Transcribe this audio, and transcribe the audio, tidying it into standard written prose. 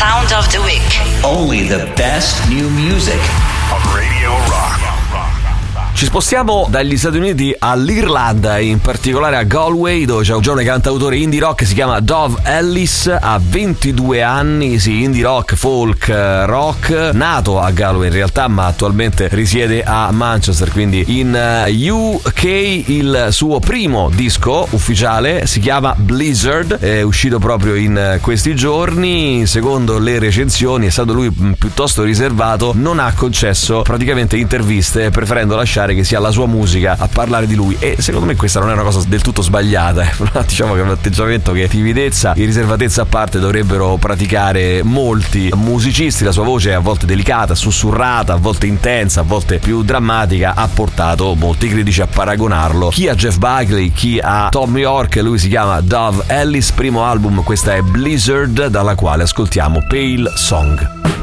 Sound of the Week. Only the best new music on Radio Rock. Ci spostiamo dagli Stati Uniti all'Irlanda, in particolare a Galway, dove c'è un giovane cantautore indie rock, si chiama Dove Ellis, ha 22 anni, sì, indie rock, folk, rock, nato a Galway in realtà, ma attualmente risiede a Manchester, quindi in UK. Il suo primo disco ufficiale si chiama Blizzard, è uscito proprio in questi giorni. Secondo le recensioni, essendo lui piuttosto riservato, non ha concesso praticamente interviste, preferendo lasciare che sia la sua musica a parlare di lui, e secondo me questa non è una cosa del tutto sbagliata, diciamo che è un atteggiamento che timidezza e riservatezza a parte dovrebbero praticare molti musicisti. La sua voce è a volte delicata, sussurrata, a volte intensa, a volte più drammatica, ha portato molti critici a paragonarlo chi a Jeff Buckley, chi a Tom York. Lui si chiama Dove Ellis, primo album, questa è Blizzard, dalla quale ascoltiamo Pale Song.